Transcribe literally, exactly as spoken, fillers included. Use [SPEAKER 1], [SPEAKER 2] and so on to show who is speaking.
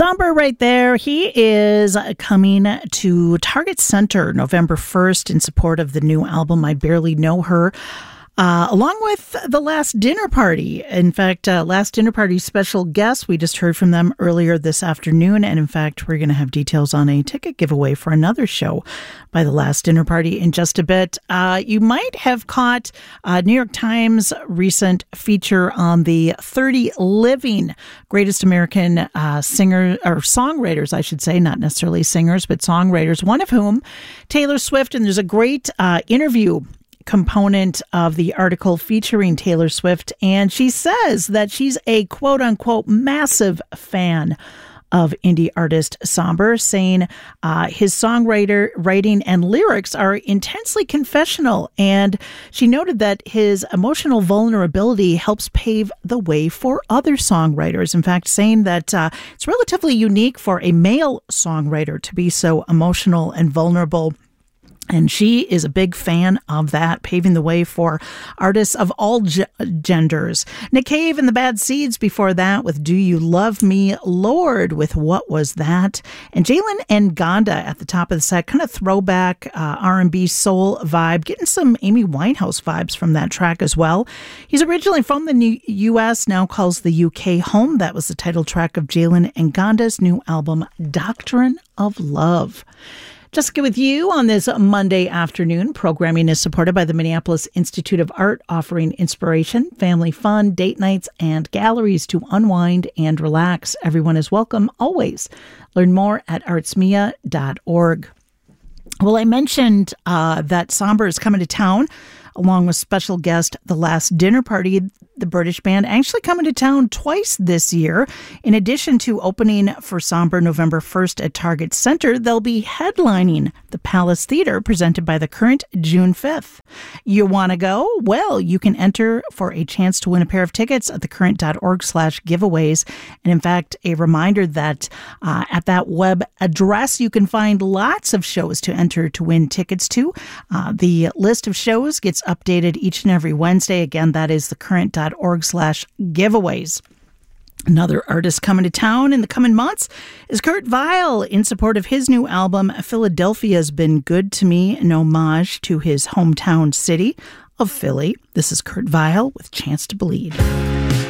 [SPEAKER 1] Somber right there. He is coming to Target Center November first in support of the new album, I Barely Know Her. Uh, along with the Last Dinner Party. In fact, uh, Last Dinner Party special guests, we just heard from them earlier this afternoon. And in fact, we're going to have details on a ticket giveaway for another show by the Last Dinner Party in just a bit. Uh, you might have caught uh, New York Times recent feature on the thirty living greatest American uh, singer or songwriters, I should say, not necessarily singers, but songwriters, one of whom, Taylor Swift. And there's a great uh, interview component of the article featuring Taylor Swift, and she says that she's a quote-unquote massive fan of indie artist Somber, saying uh, his songwriter writing and lyrics are intensely confessional, and she noted that his emotional vulnerability helps pave the way for other songwriters. In fact, saying that uh, it's relatively unique for a male songwriter to be so emotional and vulnerable. And she is a big fan of that, paving the way for artists of all g- genders. Nick Cave and the Bad Seeds before that with Do You Love Me, Lord with What Was That, and Jalen and Gonda at the top of the set, kind of throwback uh, R and B soul vibe, getting some Amy Winehouse vibes from that track as well. He's originally from the new U S, now calls the U K home. That was the title track of Jalen and Gonda's new album, Doctrine of Love. Jessica with you on this Monday afternoon. Programming is supported by the Minneapolis Institute of Art, offering inspiration, family fun, date nights, and galleries to unwind and relax. Everyone is welcome, always. Learn more at artsmia dot org. Well, I mentioned uh, that Somber is coming to town, along with special guest The Last Dinner Party, the British band, actually coming to town twice this year. In addition to opening for Somber November first at Target Center, they'll be headlining the Palace Theater, presented by The Current, June fifth. You want to go? Well, you can enter for a chance to win a pair of tickets at thecurrent.org slash giveaways. And in fact, a reminder that uh, at that web address, you can find lots of shows to enter to win tickets to. Uh, the list of shows gets updated each and every Wednesday. Again, that is thecurrent.org slash giveaways. Another artist coming to town in the coming months is Kurt Vile, in support of his new album, Philadelphia's Been Good to Me, an homage to his hometown city of Philly. This is Kurt Vile with Chance to Bleed.